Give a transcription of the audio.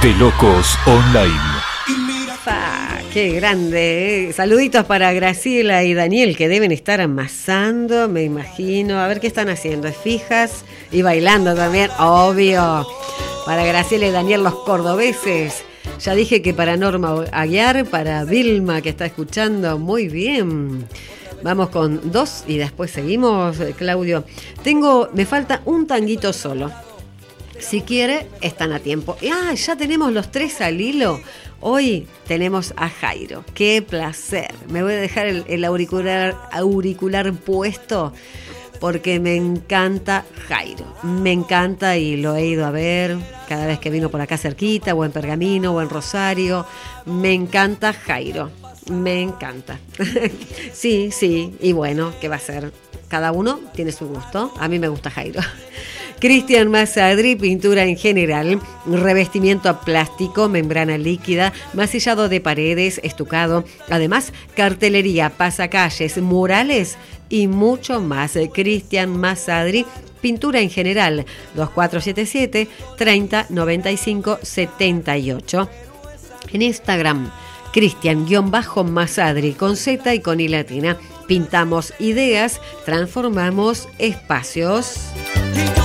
De Locos Online. ¡Qué grande! Saluditos para Graciela y Daniel, que deben estar amasando, me imagino. A ver qué están haciendo, fijas y bailando también, obvio. Para Graciela y Daniel, los cordobeses. Ya dije que para Norma Aguiar, para Vilma, que está escuchando, muy bien. Vamos con 2 y después seguimos, Claudio. Me falta un tanguito solo. Si quiere, están a tiempo. Ya tenemos los 3 al hilo. Hoy tenemos a Jairo. ¡Qué placer! Me voy a dejar el auricular puesto porque me encanta Jairo. Me encanta y lo he ido a ver cada vez que vino por acá cerquita, o en Pergamino, o en Rosario. Me encanta Jairo. Me encanta. Sí, y bueno, ¿qué va a ser? Cada uno tiene su gusto. A mí me gusta Jairo. Cristian Masadri, pintura en general, revestimiento a plástico, membrana líquida, masillado de paredes, estucado, además cartelería, pasacalles, murales y mucho más. Cristian Masadri, pintura en general, 2477 30 95 78. En Instagram, Cristian-Masadri con Z y con I latina. Pintamos ideas, transformamos espacios.